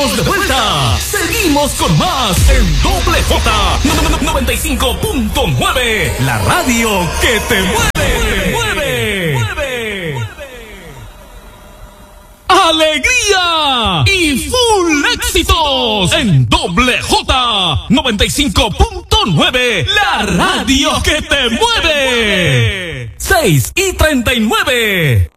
estamos de vuelta. Seguimos con más en Doble J 95.9. La radio que te mueve. Alegría y full éxitos en Doble J 95.9. La radio que te mueve. 6:39.